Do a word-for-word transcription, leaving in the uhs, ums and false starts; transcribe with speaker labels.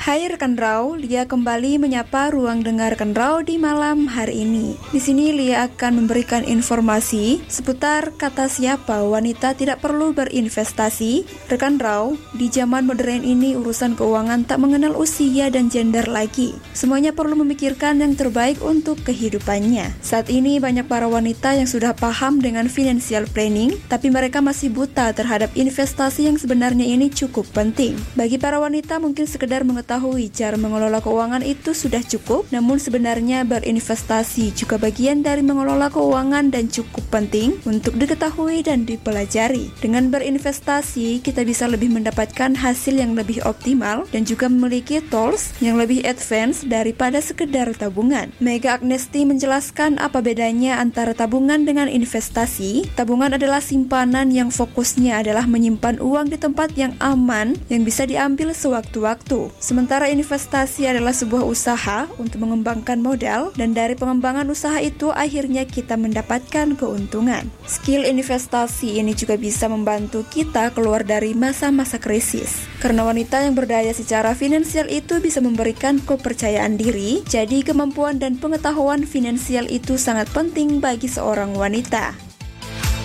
Speaker 1: Hai rekan Rau, Lia kembali menyapa ruang dengar rekan Rau di malam hari ini. Di sini Lia akan memberikan informasi seputar kata siapa wanita tidak perlu berinvestasi. Rekan Rau, di zaman modern ini urusan keuangan tak mengenal usia dan gender lagi. Semuanya perlu memikirkan yang terbaik untuk kehidupannya. Saat ini banyak para wanita yang sudah paham dengan financial planning, tapi mereka masih buta terhadap investasi yang sebenarnya ini cukup penting. Bagi para wanita mungkin sekedar mengetahui Mengetahui cara mengelola keuangan itu sudah cukup, namun sebenarnya berinvestasi juga bagian dari mengelola keuangan dan cukup penting untuk diketahui dan dipelajari. Dengan berinvestasi, kita bisa lebih mendapatkan hasil yang lebih optimal dan juga memiliki tools yang lebih advance daripada sekedar tabungan. Mega Agnesti menjelaskan apa bedanya antara tabungan dengan investasi. Tabungan adalah simpanan yang fokusnya adalah menyimpan uang di tempat yang aman yang bisa diambil sewaktu-waktu. Sementara investasi adalah sebuah usaha untuk mengembangkan modal, dan dari pengembangan usaha itu akhirnya kita mendapatkan keuntungan. Skill investasi ini juga bisa membantu kita keluar dari masa-masa krisis. Karena wanita yang berdaya secara finansial itu bisa memberikan kepercayaan diri, jadi kemampuan dan pengetahuan finansial itu sangat penting bagi seorang wanita.